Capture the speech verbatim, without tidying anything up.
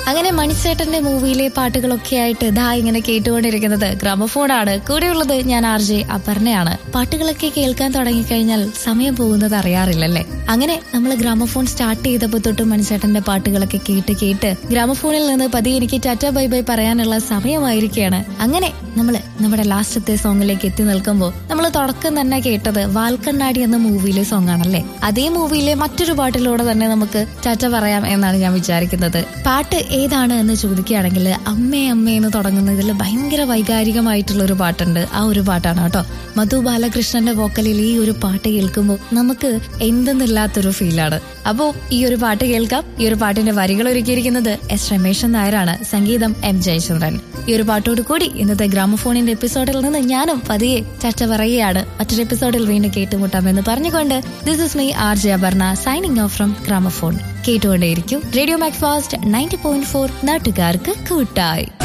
അങ്ങനെ മണിച്ചേട്ടന്റെ മൂവിയിലെ പാട്ടുകളൊക്കെ ആയിട്ട് ഇതാ ഇങ്ങനെ കേട്ടുകൊണ്ടിരിക്കുന്നത് ഗ്രാമഫോണാണ്. കൂടെയുള്ളത് ഞാൻ ആർ ജെ അപർണയാണ്. പാട്ടുകളൊക്കെ കേൾക്കാൻ തുടങ്ങിക്കഴിഞ്ഞാൽ സമയം പോകുന്നത് അറിയാറില്ലല്ലേ. അങ്ങനെ നമ്മൾ ഗ്രാമഫോൺ സ്റ്റാർട്ട് ചെയ്തപ്പോൾ തൊട്ട് മണിച്ചേട്ടന്റെ പാട്ടുകളൊക്കെ കേട്ട് കേട്ട് ഗ്രാമഫോണിൽ നിന്ന് പതിയെ എനിക്ക് ടാറ്റ ബൈ ബൈ പറയാനുള്ള സമയമായിരിക്കുകയാണ്. അങ്ങനെ നമ്മള് നമ്മുടെ ലാസ്റ്റത്തെ സോങ്ങിലേക്ക് എത്തി നിൽക്കുമ്പോൾ നമ്മൾ തുടക്കം തന്നെ കേട്ടത് വാൽക്കണ്ണാടി എന്ന മൂവിയിലെ സോങ് ആണല്ലേ. അതേ മൂവിയിലെ മറ്റൊരു പാട്ടിലൂടെ തന്നെ നമുക്ക് ടാറ്റ പറയാം എന്നാണ് ഞാൻ വിചാരിക്കുന്നത്. പാട്ട് ഏതാണ് എന്ന് ചോദിക്കുകയാണെങ്കിൽ അമ്മേ അമ്മേ എന്ന് തുടങ്ങുന്നതിൽ ഭയങ്കര വൈകാരികമായിട്ടുള്ള ഒരു പാട്ടുണ്ട്. ആ ഒരു പാട്ടാണ് കേട്ടോ. മധു ബാലകൃഷ്ണന്റെ വോക്കലിൽ ഈ ഒരു പാട്ട് കേൾക്കുമ്പോൾ നമുക്ക് എന്തെന്നില്ലാത്തൊരു ഫീലാണ്. അപ്പോ ഈ ഒരു പാട്ട് കേൾക്കാം. ഈ ഒരു പാട്ടിന്റെ വരികൾ ഒരുക്കിയിരിക്കുന്നത് എസ് രമേശൻ നായരാണ്, സംഗീതം എം ജയചന്ദ്രൻ. ഈ ഒരു പാട്ടോട് കൂടി ഇന്നത്തെ ഗ്രാമഫോണിന്റെ എപ്പിസോഡിൽ നിന്ന് ഞാനും പതിയെ ചർച്ച പറയുകയാണ്. മറ്റൊരു എപ്പിസോഡിൽ വീണ്ടും കേട്ടുമുട്ടാമെന്ന് പറഞ്ഞുകൊണ്ട് this is me R J Aparna signing off from gramophone. കേട്ടുകൊണ്ടേയിരിക്കും radio max fast ninety point four നാട്ടുകാർക്ക് കൂട്ടായി.